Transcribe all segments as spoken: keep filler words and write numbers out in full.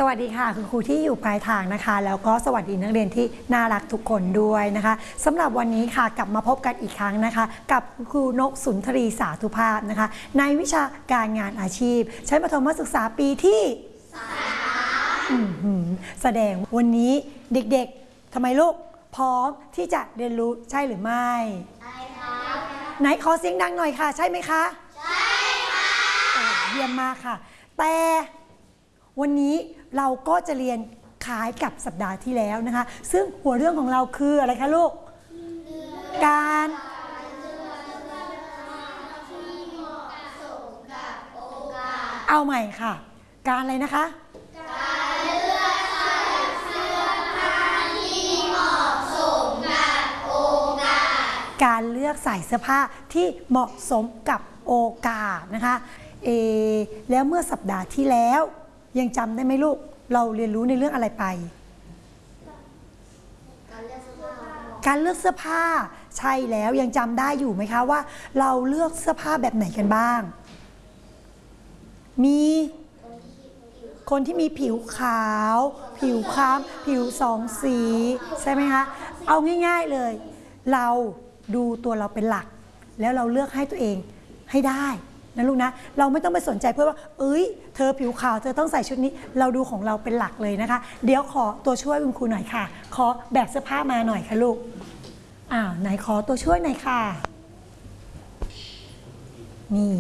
วัสดีค่ะคุณครูที่อยู่ปลายทางนะคะแล้วก็สวัสดีนักเรียนที่น่ารักทุกคนด้วยนะคะสำหรับวันนี้ค่ะกลับมาพบกันอีกครั้งนะคะกับครูนกสุนทรีสาธุภาพนะคะในวิชาการงานอาชีพชั้นประถมศึกษาปีที่สามแสดงวันนี้เด็กๆทำไมลูกพร้อมที่จะเรียนรู้ใช่หรือไม่ใช่ครับไหนขอเสียงดังหน่อยค่ะใช่ไหมคะใช่ค่ะเยี่ยมมากค่ะแต่วันนี้เราก็จะเรียนคล้ายกับสัปดาห์ที่แล้วนะคะซึ่งหัวเรื่องของเราคืออะไรคะลูกการเอาใหม่ค่ะการอะไรนะคะการเลือกใส่เสื้อผ้าที่เหมาะสมกับโอกาสการเลือกใส่เสื้อผ้าที่เหมาะสมกับโอกาสนะคะเอแล้วเมื่อสัปดาห์ที่แล้วยังจำได้ไหมลูกเราเรียนรู้ในเรื่องอะไรไปการเลือกเสื้อผ้าการเลือกเสื้อผ้าใช่แล้วยังจำได้อยู่ไหมคะว่าเราเลือกเสื้อผ้าแบบไหนกันบ้างมีคนที่มีผิวขาวผิวคล้ำผิวสองสีใช่ไหมคะเอาง่ายๆเลยเราดูตัวเราเป็นหลักแล้วเราเลือกให้ตัวเองให้ได้นะลูกนะเราไม่ต้องไปสนใจเพื่อว่าเอ้ยเธอผิวขาวเธอต้องใส่ชุดนี้เราดูของเราเป็นหลักเลยนะคะเดี๋ยวขอตัวช่วยคุณครูหน่อยค่ะขอแบกเสื้อผ้ามาหน่อยค่ะลูกอ้าวไหนขอตัวช่วยหน่อยค่ะนี่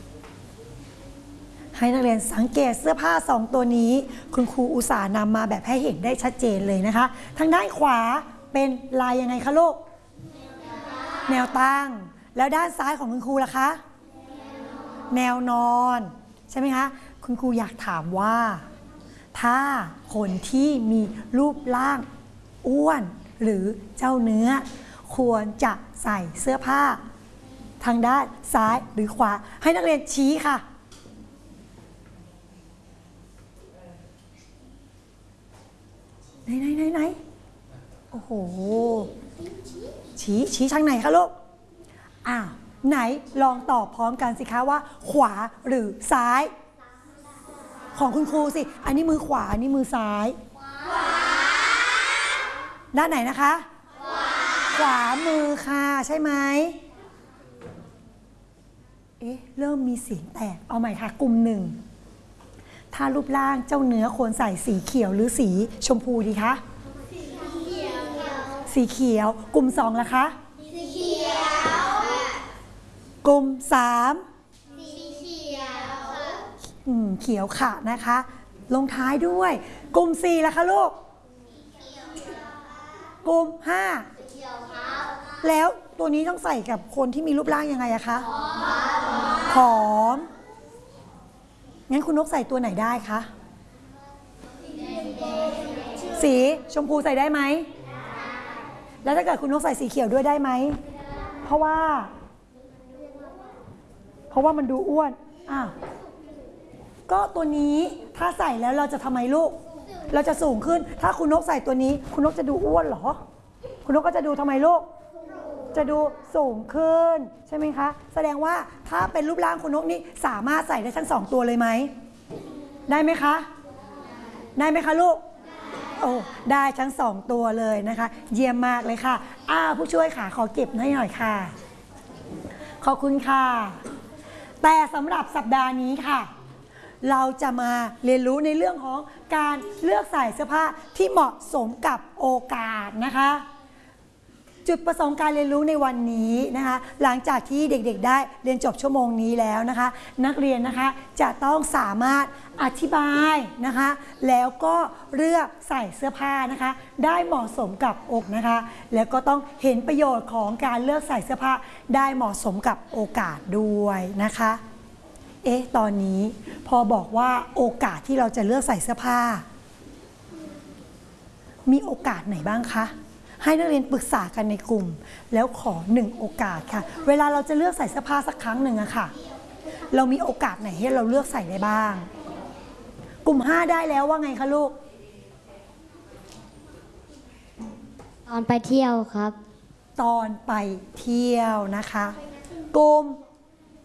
ให้นักเรียนสังเกตเสื้อผ้าสองตัวนี้คุณครูอุตส่าห์นำมาแบบให้เห็นได้ชัดเจนเลยนะคะทางด้านขวาเป็นลายยังไงคะลูกแนวตั้งแล้วด้านซ้ายของคุณครูล่ะคะแนวนอนใช่ไหมคะคุณครูอยากถามว่าถ้าคนที่มีรูปร่างอ้วนหรือเจ้าเนื้อควรจะใส่เสื้อผ้าทางด้านซ้ายหรือขวาให้นักเรียนชี้ค่ะไหนไหนไหนไหนโอ้โหชี้ชี้ทางไหนคะลูกอ้าวไหนลองตอบพร้อมกันสิคะว่าขวาหรือซ้ายของคุณครูสิอันนี้มือขวาอันนี้มือซ้ายขวาด้านไหนนะคะขวาขวามือค่ะใช่ไหมเอ๊ะเริ่มมีเสียงแตกเอาใหม่ค่ะกลุ่มหนึ่งถ้ารูปร่างเจ้าเนื้อควรใส่สีเขียวหรือสีชมพูดีคะสีเขียวสีเขียวกลุ่มสองล่ะคะสีเขียวกลุ่มสามสีเขียวอืมเขียวค่ะนะคะลงท้ายด้วยกลุ่มสี่ล่ะคะลูกกลุ่มห้าแล้วตัวนี้ต้องใส่กับคนที่มีรูปร่างยังไงอะคะผอมงั้นคุณนกใส่ตัวไหนได้คะสีชมพูใส่ได้ไหมแล้วถ้าเกิดคุณนกใส่สีเขียวด้วยได้ไหมเพราะว่าเพราะว่ามันดูอ้วนอ้าวก็ตัวนี้ถ้าใส่แล้วเราจะทำไมลูกเราจะสูงขึ้นถ้าคุณนกใส่ตัวนี้คุณนกจะดูอ้วนเหรอคุณนกก็จะดูทำไมลูกจะดูสูงขึ้นใช่ไหมคะแสดงว่าถ้าเป็นรูปร่างคุณนกนี่สามารถใส่ได้ทั้งสองตัวเลยไหมได้ไหมคะได้ไหมคะลูกโอ้ได้ทั้งสองตัวเลยนะคะเยี่ยมมากเลยค่ะอ้าวผู้ช่วยค่ะขอเก็บให้หน่อยค่ะขอบคุณค่ะแต่สำหรับสัปดาห์นี้ค่ะเราจะมาเรียนรู้ในเรื่องของการเลือกใส่เสื้อผ้าที่เหมาะสมกับโอกาสนะคะจุดประสงค์การเรียนรู้ในวันนี้นะคะหลังจากที่เด็กๆได้เรียนจบชั่วโมงนี้แล้วนะคะนักเรียนนะคะจะต้องสามารถอธิบายนะคะแล้วก็เลือกใส่เสื้อผ้านะคะได้เหมาะสมกับอกนะคะแล้วก็ต้องเห็นประโยชน์ของการเลือกใส่เสื้อผ้าได้เหมาะสมกับโอกาสด้วยนะคะเอ๊ะตอนนี้พอบอกว่าโอกาสที่เราจะเลือกใส่เสื้อผ้ามีโอกาสไหนบ้างคะให้นักเรียนปรึกษากันในกลุ่มแล้วขอหนึ่งโอกาสค่ะเวลาเราจะเลือกใส่เสื้อผ้าสักครั้งหนึ่งอะค่ะเรามีโอกาสไหนให้เราเลือกใส่ได้บ้างกลุ่มห้าได้แล้วว่าไงคะลูกตอนไปเที่ยวครับตอนไปเที่ยวนะคะกลุ่ม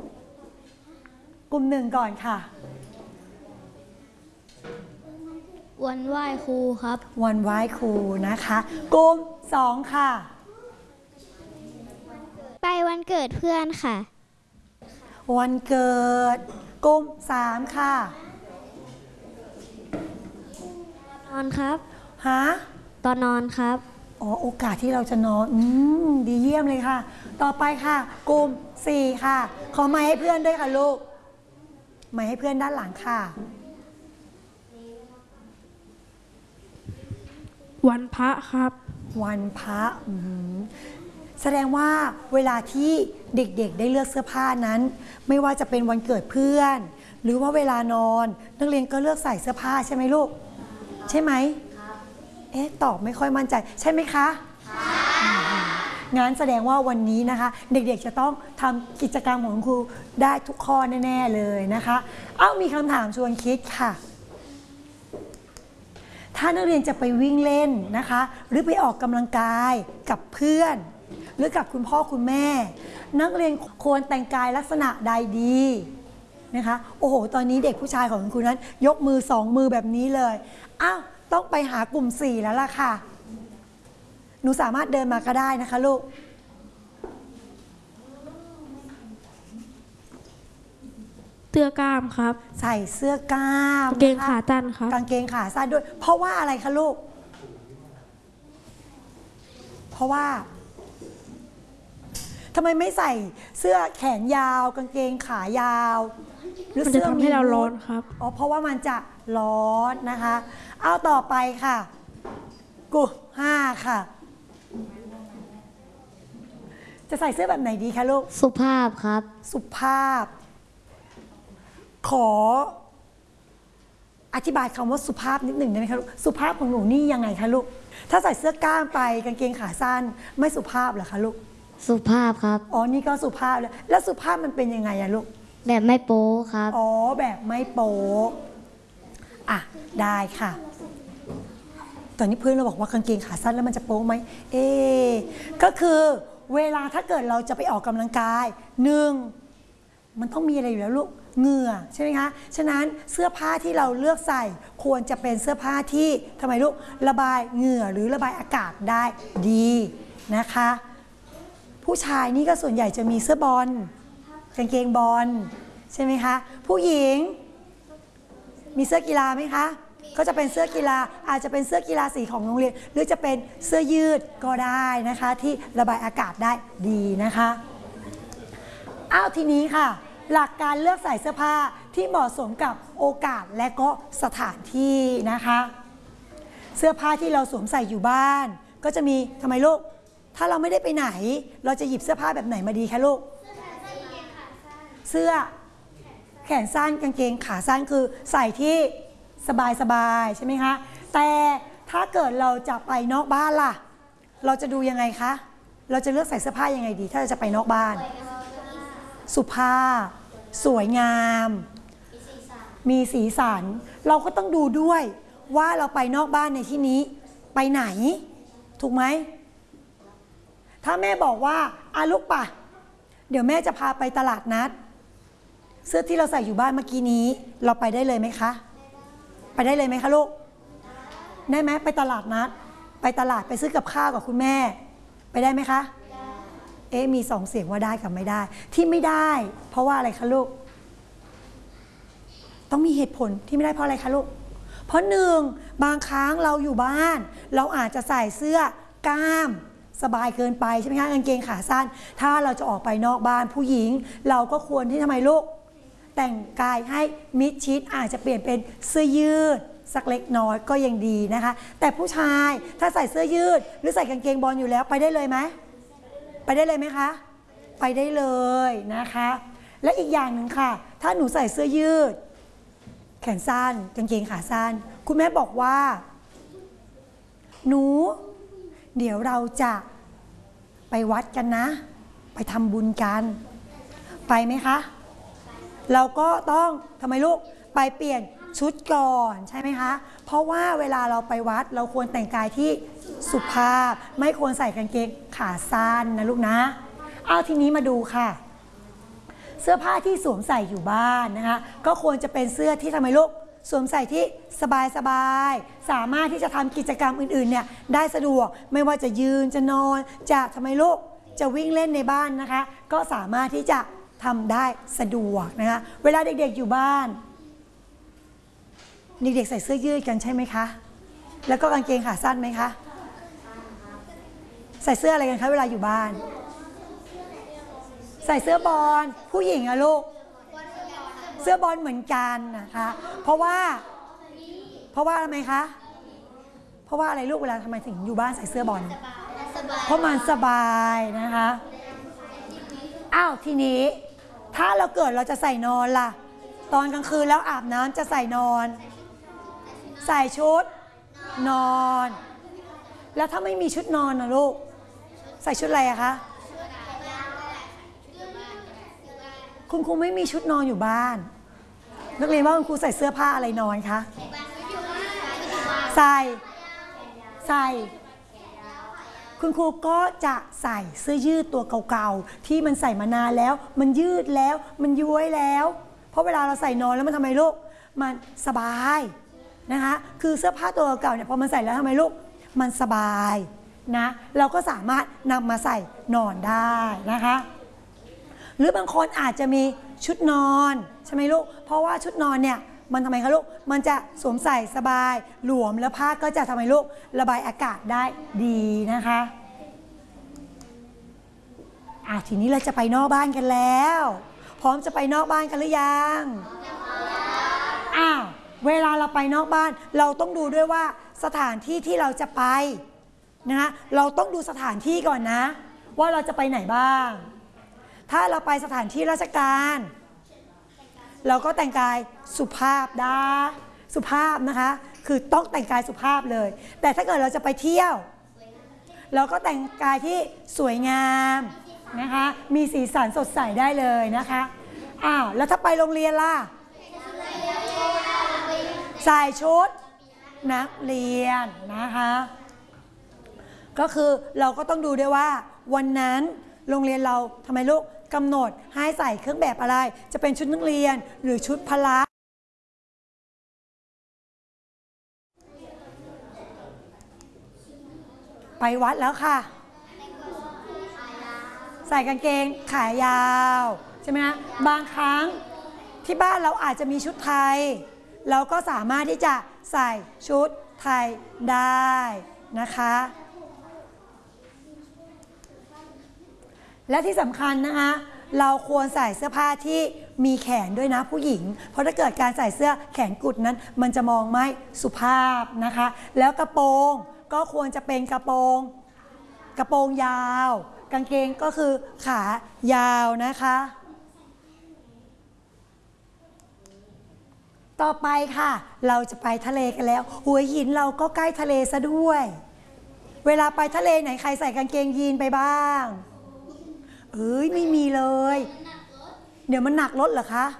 กลุ่มหนึ่งก่อนค่ะวันไหว้ครูครับวันไหว้ครูนะคะกลุ่มสองค่ะไปวันเกิดเพื่อนค่ะวันเกิดกลุ่มสามค่ะนอนครับฮะตอนนอนครับอ๋อโอกาสที่เราจะนอนอืมดีเยี่ยมเลยค่ะ ต่อไปค่ะกลุ่มสี่ค่ะ ขอไมค์ให้เพื่อนด้วยค่ะลูกไมค์ให้เพื่อนด้านหลังค่ะวันพระครับวันพระอืมแสดงว่าเวลาที่เด็กๆได้เลือกเสื้อผ้านั้น ไม่ว่าจะเป็นวันเกิดเพื่อน หรือว่าเวลานอนนักเรียนก็เลือกใส่เสื้อผ้าใช่ไหมลูกใช่ไหมเอ๊ะตอบไม่ค่อยมั่นใจใช่ไหมคะงั้นแสดงว่าวันนี้นะคะ เด็กๆจะต้องทำกิจกรรมของครูได้ทุกข้อแน่ๆเลยนะคะเอ้ามีคำถามชวนคิดค่ะถ้านักเรียนจะไปวิ่งเล่นนะคะหรือไปออกกำลังกายกับเพื่อนหรือกับคุณพ่อคุณแม่นักเรียนควรแต่งกายลักษณะใดดีนะคะโอ้โหตอนนี้เด็กผู้ชายของคุณนั้นยกมือสองมือแบบนี้เลยอ้าวต้องไปหากลุ่มสี่แล้วล่ะค่ะหนูสามารถเดินมาก็ได้นะคะลูกเสื้อกล้ามครับใส่เสื้อกล้ามกางเกงนะคะขาสั้นครับกางเกงขาสั้นด้วย เพราะว่าอะไรคะลูก เพราะว่าทำไมไม่ใส่เสื้อแขนยาว กางเกงขายาว หรือมันจะเสื้อทำให้เราฮู้ดร้อนครับอ๋อเพราะว่ามันจะร้อนนะคะ เอาต่อไปค่ะกลุ่มห้าค่ะ จะใส่เสื้อแบบไหนดีคะลูกสุภาพครับสุภาพ ขออธิบายคำว่าสุภาพนิดหนึ่งได้ไหมคะลูกสุภาพของหนูนี่ยังไงคะลูกถ้าใส่เสื้อกล้ามไปกางเกงขาสั้นไม่สุภาพเหรอคะลูกสุภาพครับอ๋อนี่ก็สุภาพแล้วแล้วสุภาพมันเป็นยังไงอะลูกแบบไม่โป๊ครับอ๋อแบบไม่โป๊ะอ่ะได้ค่ะตอนนี้เพื่อนเราบอกว่ากางเกงขาสั้นแล้วมันจะโป๊ะไหมเอ๊ะก็คือเวลาถ้าเกิดเราจะไปออกกำลังกายหนึ่งมันต้องมีอะไรอยู่แล้วลูกเหงื่อใช่ไหมคะฉะนั้นเสื้อผ้าที่เราเลือกใส่ควรจะเป็นเสื้อผ้าที่ทำไมลูกระบายเหงื่อหรือระบายอากาศได้ดีนะคะผู้ชายนี่ก็ส่วนใหญ่จะมีเสื้อบอลกางเกงบอลใช่ไหมคะผู้หญิงมีเสื้อกีฬาไหมคะก็จะเป็นเสื้อกีฬาอาจจะเป็นเสื้อกีฬาสีของโรงเรียนหรือจะเป็นเสื้อยืดก็ได้นะคะที่ระบายอากาศได้ดีนะคะอ้าวทีนี้ค่ะหลักการเลือกใส่เสื้อผ้าที่เหมาะสมกับโอกาสและก็สถานที่นะคะเสื้อผ้าที่เราสวมใส่อยู่บ้านก็จะมีทำไมลูกถ้าเราไม่ได้ไปไหนเราจะหยิบเสื้อผ้าแบบไหนมาดีคะลูกเสื้อแขนสั้นกางเกงขาสั้นคือใส่ที่สบายๆใช่ไหมคะแต่ถ้าเกิดเราจะไปนอกบ้านล่ะเราจะดูยังไงคะเราจะเลือกใส่เสื้อผ้ายังไงดีถ้าเราจะไปนอกบ้านสุภาพสวยงามมีสีสันเราก็ต้องดูด้วยว่าเราไปนอกบ้านในที่นี้ไปไหนถูกไหมถ้าแม่บอกว่าอาลูกป่ะเดี๋ยวแม่จะพาไปตลาดนัดเสื้อที่เราใส่อยู่บ้านเมื่อกี้นี้เราไปได้เลยไหมคะไปได้เลยไหมคะลูกได้ไหมไปตลาดนัดไปตลาดไปซื้อกับข้าวกับคุณแม่ไปได้ไหมคะเอ๊ะมีสองเสียงว่าได้กับไม่ได้ที่ไม่ได้เพราะว่าอะไรคะลูกต้องมีเหตุผลที่ไม่ได้เพราะอะไรคะลูกเพราะหนึ่งบางครั้งเราอยู่บ้านเราอาจจะใส่เสื้อกล้ามสบายเกินไปใช่ไหมคะกางเกงขาสั้นถ้าเราจะออกไปนอกบ้านผู้หญิงเราก็ควรที่ทำไมลูกแต่งกายให้มิดชิดอาจจะเปลี่ยนเป็นเสื้อยืดสักเล็กน้อยก็ยังดีนะคะแต่ผู้ชายถ้าใส่เสื้อยืดหรือใส่กางเกงบอลอยู่แล้วไปได้เลยไหมไปได้เลยไหมคะไปได้เลยนะคะและอีกอย่างหนึ่งค่ะถ้าหนูใส่เสื้อยืดแขนสั้นกางเกงขาสั้นคุณแม่บอกว่าหนูเดี๋ยวเราจะไปวัดกันนะไปทำบุญกันไปไหมคะเราก็ต้องทำไมลูกไปเปลี่ยนชุดก่อนใช่ไหมคะเพราะว่าเวลาเราไปวัดเราควรแต่งกายที่สุภาพไม่ควรใส่กางเกงขาสั้นนะลูกนะเอาทีนี้มาดูค่ะเสื้อผ้าที่สวมใส่อยู่บ้านนะคะก็ควรจะเป็นเสื้อที่ทำไมลูกสวมใส่ที่สบายๆสามารถที่จะทำกิจกรรมอื่นๆเนี่ยได้สะดวกไม่ว่าจะยืนจะนอนจะทำไมลูกจะวิ่งเล่นในบ้านนะคะก็สามารถที่จะทำได้สะดวกนะคะเวลาเด็กๆอยู่บ้านเด็กๆใส่เสื้อยืดกันใช่ไหมคะแล้วก็กางเกงขาสั้นไหมคะใส่เสื้ออะไรกันคะเวลาอยู่บ้านใส่เสื้อบอลผู้หญิงอะลูกเสื้อบอลเหมือนกันนะคะเพราะว่าเพราะว่าอะไรคะ เพราะว่าอะไรลูกเวลาทำไมถึงอยู่บ้านใส่เสื้อบอลเพราะมันสบายนะคะอ้าวทีนี้ถ้าเราเกิดเราจะใส่นอนล่ะตอนกลางคืนแล้วอาบน้ำจะใส่นอนใส่ชุดนอนแล้วถ้าไม่มีชุดนอนนะลูกใส่ชุดอะไรอะคะคุณครูไม่มีชุดนอนอยู่บ้านนักเรียนว่าคุณครูใส่เสื้อผ้าอะไรนอนคะใส่ใส่คุณครูก็จะใส่เสื้อยืดตัวเก่าๆที่มันใส่มานานแล้วมันยืดแล้วมันย้วยแล้วเพราะเวลาเราใส่นอนแล้วมันทำไมลูกมันสบายนะคะคือเสื้อผ้าตัวเก่าเนี่ยพอมันใส่แล้วทำไมลูกมันสบายนะเราก็สามารถนำมาใส่นอนได้นะคะหรือบางคนอาจจะมีชุดนอนใช่ไหมลูกเพราะว่าชุดนอนเนี่ยมันทำไมคะลูกมันจะสวมใส่สบายหลวมแล้วผ้าก็จะทำให้ลูกระบายอากาศได้ดีนะคะอ่ะทีนี้เราจะไปนอกบ้านกันแล้วพร้อมจะไปนอกบ้านกันหรือยังอ้าวเวลาเราไปนอกบ้านเราต้องดูด้วยว่าสถานที่ที่เราจะไปนะคะเราต้องดูสถานที่ก่อนนะว่าเราจะไปไหนบ้างถ้าเราไปสถานที่ราชการเราก็แต่งกายสุภาพได้สุภาพนะคะคือต้องแต่งกายสุภาพเลยแต่ถ้าเกิดเราจะไปเที่ยวเราก็แต่งกายที่สวยงามนะคะมีสีสันสดใสได้เลยนะคะอ้าวแล้วถ้าไปโรงเรียนล่ะใส่ชุดนักเรียนนะคะก็คือเราก็ต้องดูด้วยว่าวันนั้นโรงเรียนเราทำไมลูกกำหนดให้ใส่เครื่องแบบอะไรจะเป็นชุดนักเรียนหรือชุดพละไปวัดแล้วค่ะใส่กางเกงขายาวใช่ไหมคะบางครั้งที่บ้านเราอาจจะมีชุดไทยเราก็สามารถที่จะใส่ชุดไทยได้นะคะและที่สำคัญนะคะเราควรใส่เสื้อผ้าที่มีแขนด้วยนะผู้หญิงเพราะถ้าเกิดการใส่เสื้อแขนกุดนั้นมันจะมองไม่สุภาพนะคะแล้วกระโปรงก็ควรจะเป็นกระโปรงกระโปรงยาวกางเกงก็คือขายาวนะคะต่อไปค่ะเราจะไปทะเลกันแล้วหัวหินเราก็ใกล้ทะเลซะด้วยเวลาไปทะเลไหนใครใส่กางเกงยีนไปบ้างเอ้ยไม่มีเลยเดี๋ยวมันหนักรถเหรอคะ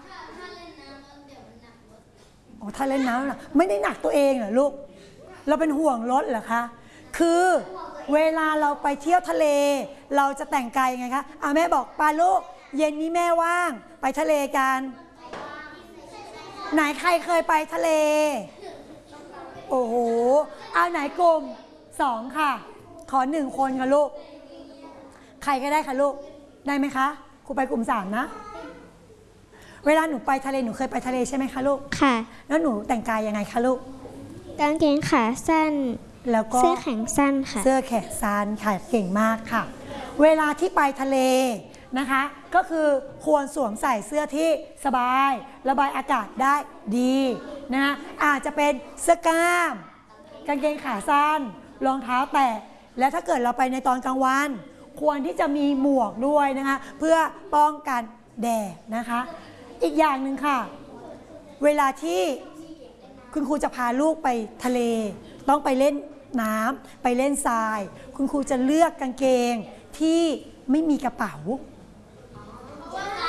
อ๋อถ้าเล่นน้ำนะไม่ได้หนักตัวเองเหรอลูกเราเป็นห่วงรถเหรอคะคือเวลาเราไปเที่ยวทะเลเราจะแต่งกายยังไงคะอ่ะแม่บอกปาลูกเย็นนี้แม่ว่างไปทะเลกันไหนใครเคยไปทะเลโอ้โหเอาไหนกลุ่มสองค่ะขอหนึ่งคนค่ะลูกใครก็ได้ค่ะลูกได้ไหมคะครูไปกลุ่มสามนะเวลาหนูไปทะเลหนูเคยไปทะเลใช่ไหมคะลูกค่ะแล้วหนูแต่งกายยังไงคะลูกกางเกงขาสั้นแล้วก็เสื้อแขนสั้นค่ะเสื้อแขนสั้นค่ะเก่งมากค่ะเวลาที่ไปทะเลนะคะก็คือควรสวมใส่เสื้อที่สบายระบายอากาศได้ดีนะคะอาจจะเป็นเสื้อกล้ามกางเกงขาสั้นรองเท้าแตะและถ้าเกิดเราไปในตอนกลางวันควรที่จะมีหมวกด้วยนะคะเพื่อป้องกันแดดนะคะอีกอย่างหนึ่งค่ะเวลาที่คุณครูจะพาลูกไปทะเลต้องไปเล่นน้ำไปเล่นทรายคุณครูจะเลือกกางเกงที่ไม่มีกระเป๋า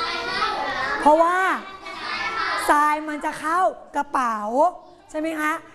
เพราะว่าทรายมันจะเข้ากระเป๋าใช่ไหมคะ